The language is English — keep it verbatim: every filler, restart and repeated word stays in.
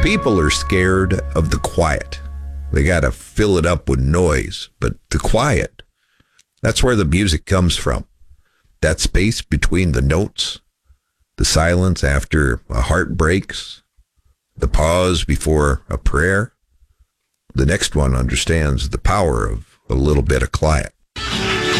People are scared of the quiet. They got to fill it up with noise, but the quiet, that's where the music comes from. That space between the notes, the silence after a heart breaks, the pause before a prayer. The next one understands the power of a little bit of quiet.